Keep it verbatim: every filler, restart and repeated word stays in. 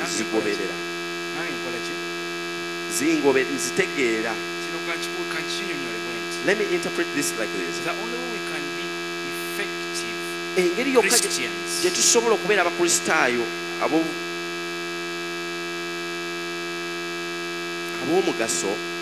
nzigoberera zingobe nzitegeera. Let me interpret this like this. The only way we can be effective engeri yokka Christians gye tusobola okubeera abakristaayo abo ab'omugaso